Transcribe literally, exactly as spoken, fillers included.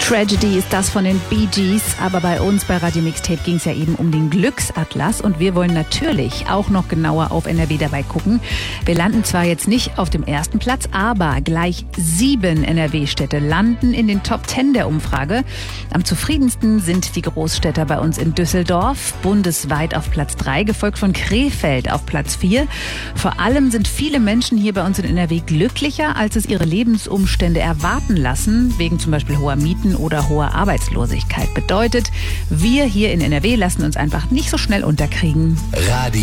Tragedy ist das von den Bee Gees, aber bei uns bei Radio Mixtape ging es ja eben um den Glücksatlas und wir wollen natürlich auch noch genauer auf N R W dabei gucken. Wir landen zwar jetzt nicht auf dem ersten Platz, aber gleich sieben N R W-Städte landen in den Top Ten der Umfrage. Am zufriedensten sind die Großstädter bei uns in Düsseldorf, bundesweit auf Platz drei, gefolgt von Krefeld auf Platz vier. Vor allem sind viele Menschen hier bei uns in N R W glücklicher, als es ihre Lebensumstände erwarten lassen, wegen zum Beispiel hoher Mieten oder hoher Arbeitslosigkeit. Bedeutet, wir hier in N R W lassen uns einfach nicht so schnell unterkriegen. Radio